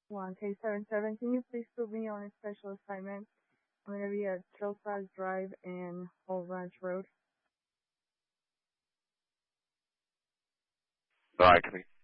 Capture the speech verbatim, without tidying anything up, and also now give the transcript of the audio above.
one K seven seven. Can you please put me on a special assignment? I'm going to be at Hillside Drive and Old Ranch Road. All right, can we